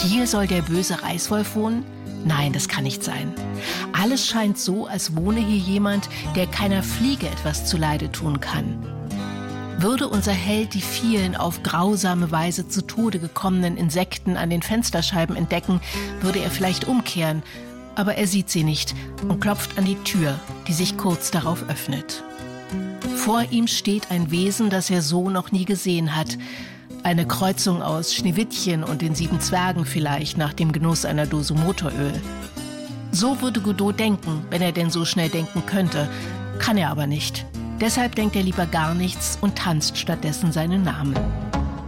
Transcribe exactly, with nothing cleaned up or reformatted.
Hier soll der böse Reißwolf wohnen? Nein, das kann nicht sein. Alles scheint so, als wohne hier jemand, der keiner Fliege etwas zuleide tun kann. Würde unser Held die vielen auf grausame Weise zu Tode gekommenen Insekten an den Fensterscheiben entdecken, würde er vielleicht umkehren, aber er sieht sie nicht und klopft an die Tür, die sich kurz darauf öffnet. Vor ihm steht ein Wesen, das er so noch nie gesehen hat. Eine Kreuzung aus Schneewittchen und den sieben Zwergen vielleicht nach dem Genuss einer Dose Motoröl. So würde Godot denken, wenn er denn so schnell denken könnte. Kann er aber nicht. Deshalb denkt er lieber gar nichts und tanzt stattdessen seinen Namen.